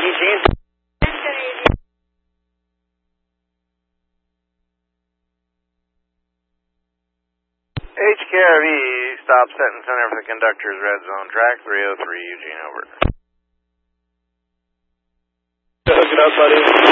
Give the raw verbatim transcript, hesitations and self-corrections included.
Eugene. H K R V, stop set and center for the conductor's red zone track, three oh three, Eugene, over. Hook it up, buddy.